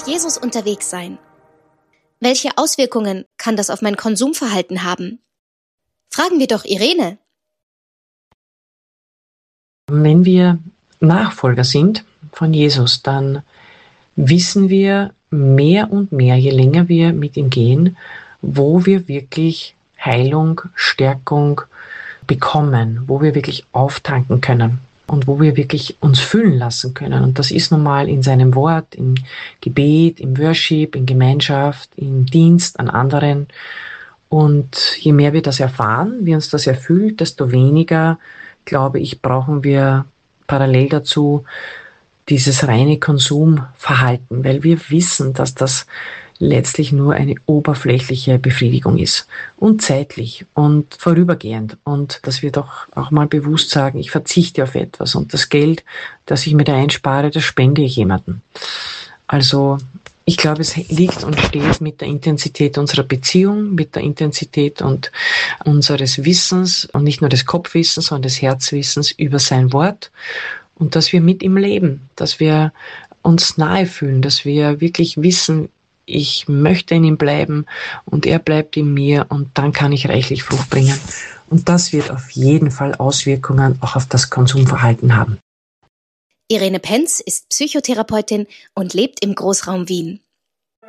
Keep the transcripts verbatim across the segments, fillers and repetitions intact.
mit Jesus unterwegs sein. Welche Auswirkungen kann das auf mein Konsumverhalten haben? Fragen wir doch Irene. Wenn wir Nachfolger sind von Jesus, dann wissen wir mehr und mehr, je länger wir mit ihm gehen, wo wir wirklich Heilung, Stärkung bekommen, wo wir wirklich auftanken können und wo wir wirklich uns füllen lassen können. Und das ist nun mal in seinem Wort, im Gebet, im Worship, in Gemeinschaft, im Dienst an anderen. Und je mehr wir das erfahren, wie uns das erfüllt, desto weniger, glaube ich, brauchen wir parallel dazu dieses reine Konsumverhalten, weil wir wissen, dass das letztlich nur eine oberflächliche Befriedigung ist und zeitlich und vorübergehend und dass wir doch auch mal bewusst sagen, ich verzichte auf etwas und das Geld, das ich mir da einspare, das spende ich jemandem. Also ich glaube, es liegt und steht mit der Intensität unserer Beziehung, mit der Intensität und unseres Wissens und nicht nur des Kopfwissens, sondern des Herzwissens über sein Wort und dass wir mit ihm leben, dass wir uns nahe fühlen, dass wir wirklich wissen, ich möchte in ihm bleiben und er bleibt in mir und dann kann ich reichlich Frucht bringen. Und das wird auf jeden Fall Auswirkungen auch auf das Konsumverhalten haben. Irene Penz ist Psychotherapeutin und lebt im Großraum Wien.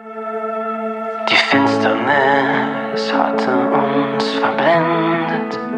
Die Finsternis hatte uns verblendet.